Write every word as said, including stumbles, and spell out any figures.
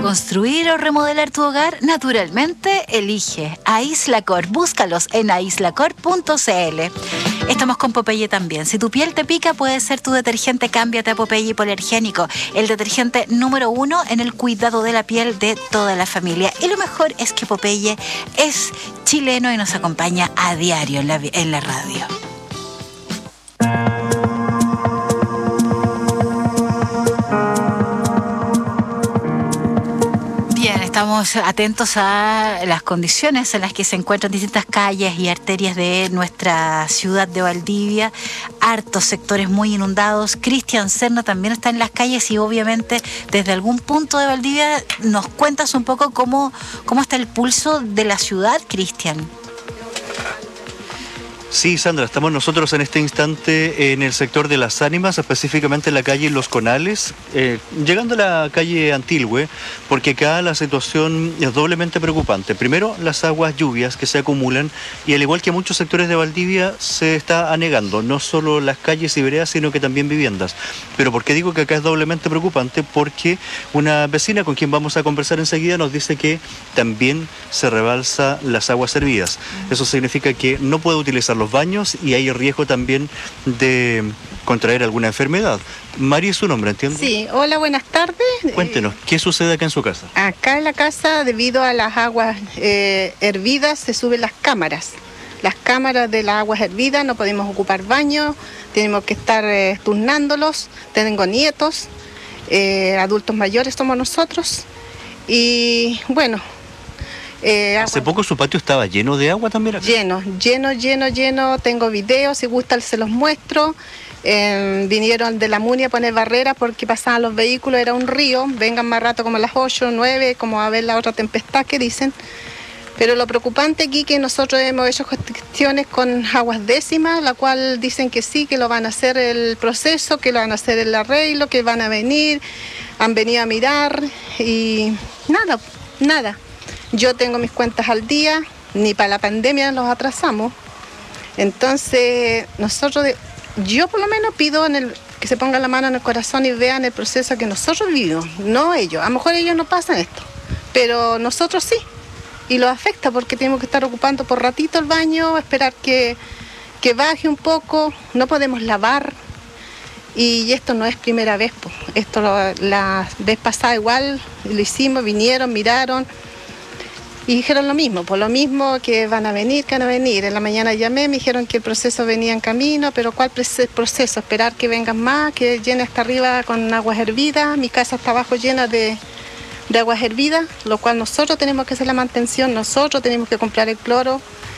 ¿Construir o remodelar tu hogar? Naturalmente, elige Aislacor. Búscalos en aislacor punto c l. Estamos con Popeye también. Si tu piel te pica, puede ser tu detergente. Cámbiate a Popeye Hipoalergénico, el detergente número uno en el cuidado de la piel de toda la familia. Y lo mejor es que Popeye es chileno y nos acompaña a diario en la, en la radio. Estamos atentos a las condiciones en las que se encuentran distintas calles y arterias de nuestra ciudad de Valdivia. Hartos sectores muy inundados. Cristian Serna también está en las calles y obviamente desde algún punto de Valdivia nos cuentas un poco cómo, cómo está el pulso de la ciudad, Cristian. Sí, Sandra, estamos nosotros en este instante en el sector de Las Ánimas, específicamente en la calle Los Conales, eh, llegando a la calle Antilhue, porque acá la situación es doblemente preocupante. Primero, las aguas lluvias que se acumulan y al igual que muchos sectores de Valdivia se está anegando, no solo las calles y veredas, sino que también viviendas. Pero ¿por qué digo que acá es doblemente preocupante? Porque una vecina con quien vamos a conversar enseguida nos dice que también se rebalsa las aguas servidas. Eso significa que no puede utilizar los baños y hay riesgo también de contraer alguna enfermedad. María es su nombre, ¿entiendes? Sí, hola, buenas tardes. Cuéntenos, ¿qué sucede acá en su casa? Acá en la casa, debido a las aguas eh, hervidas, se suben las cámaras. Las cámaras de las aguas hervidas, no podemos ocupar baños, tenemos que estar eh, turnándolos. Tengo nietos, eh, adultos mayores somos nosotros. Y bueno... Eh, Hace poco su patio estaba lleno de agua también acá. Lleno, lleno, lleno, lleno. Tengo videos, si gustan se los muestro. Eh, vinieron de la Munia a poner barreras porque pasaban los vehículos, era un río. Vengan más rato como a las ocho, nueve, como a ver la otra tempestad que dicen. Pero lo preocupante aquí es que nosotros hemos hecho gestiones con aguas décimas, la cual dicen que sí, que lo van a hacer el proceso, que lo van a hacer el arreglo, que van a venir, han venido a mirar y nada, nada. Yo tengo mis cuentas al día, ni para la pandemia los atrasamos. Entonces, nosotros, yo por lo menos pido en el, que se pongan la mano en el corazón y vean el proceso que nosotros vivimos, no ellos. A lo mejor ellos no pasan esto, pero nosotros sí. Y los afecta porque tenemos que estar ocupando por ratito el baño, esperar que, que baje un poco, no podemos lavar. Y esto no es primera vez, pues. Esto lo, la vez pasada igual lo hicimos, vinieron, miraron. Y dijeron lo mismo, por lo mismo que van a venir, que van a venir. En la mañana llamé, me dijeron que el proceso venía en camino, pero ¿cuál proceso? Esperar que vengan más, que llene hasta arriba con aguas hervidas. Mi casa está abajo llena de, de aguas hervidas, lo cual nosotros tenemos que hacer la mantención, nosotros tenemos que comprar el cloro.